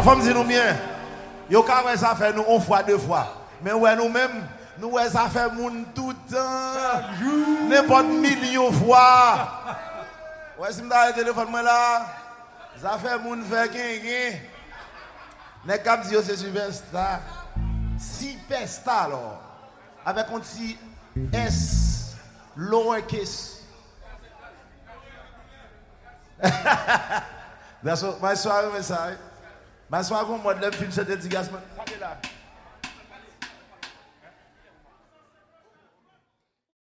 faut me dire nous bien. Yo ka wè ça fait nous une fois, deux fois. Mais ouais nous même nous ouais ça fait moun tout le temps. N'importe million de fois. Ouais si m'ta le téléphone moi là, ça fait moun fait gain. Nèg k'ap di yo c'est superstar. Superstar alors. Avec un petit S lowercase. That's what my soirée, my soirée, comme moi de l'homme film cette dédicace.